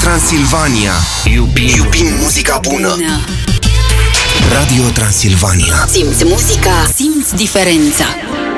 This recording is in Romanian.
Transilvania. Iubim muzica bună. Radio Transilvania. Simți muzica, simți diferența.